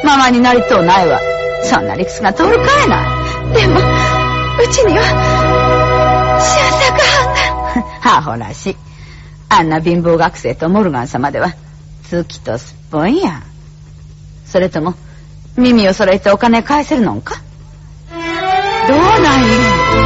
ママになりとうないわ。そんな理屈が通るかいな。 でもうちには幸せがアホらしい。あんな貧乏学生とモルガン様では月とすっぽんや。それとも耳を揃えてお金返せるのんか。どうなんよ。